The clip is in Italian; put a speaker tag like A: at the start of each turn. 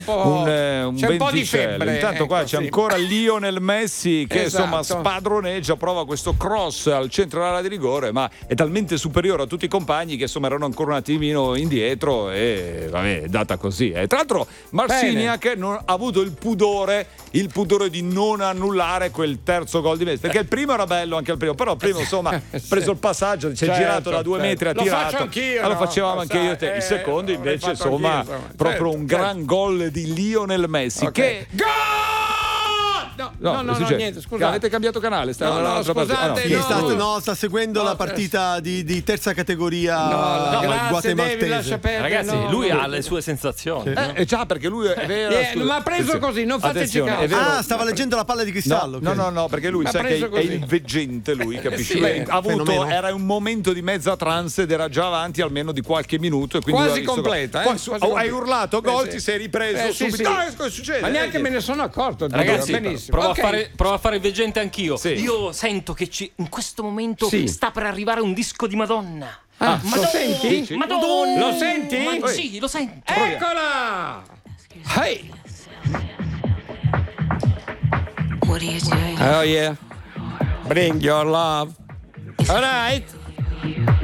A: un
B: c'è un po' di
A: venticello.
B: febbre.
A: Intanto qua c'è ancora Lionel Messi che insomma spadroneggia, prova questo cross al centro dell'area di rigore, ma è talmente superiore a tutti i compagni che insomma erano ancora un attimino indietro e vabbè, è data così. Tra l'altro Marciniak non ha avuto il pudore di non annullare quel terzo gol di Messi, perché il primo era bello anche il primo, però il primo insomma ha preso il passaggio, si è girato da 2 metri, ha tirato.
B: Faccio anch'io,
A: lo facevamo anche io e te. Il secondo invece insomma proprio un gran gol di Lionel Messi che
B: No, niente, scusate.
A: Avete cambiato canale?
C: Sta seguendo la partita di terza categoria guatemaltese.
D: Ragazzi, lui ha le sue sensazioni.
A: Già, perché lui è vero.
B: Ma ha preso così, non fateci caso.
C: Stava leggendo la palla di cristallo.
A: No, perché lui sa che è il veggente, lui, capisci? Era un momento di mezza trance ed era già avanti almeno di qualche minuto e quindi
B: quasi completa.
A: Hai urlato gol, ti sei ripreso subito. Cosa succede?
B: Ma neanche me ne sono accorto.
D: Ragazzi,
B: benissimo.
D: Prova a fare il veggente anch'io.
A: Sì.
D: Io sento che in questo momento sta per arrivare un disco di Madonna.
B: Madonna. Lo senti?
D: Madonna.
B: Lo senti?
D: Sì, lo sento.
B: Eccola! Hey!
E: What are you doing?
B: Oh yeah. Bring your love. All right.